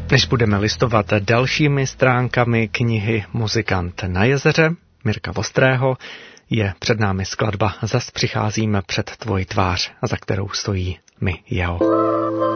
Než budeme listovat dalšími stránkami knihy Muzikant na jezeře Mirka Vostrého, je před námi skladba Zas přicházíme před tvoji tvář, za kterou stojí My jeho.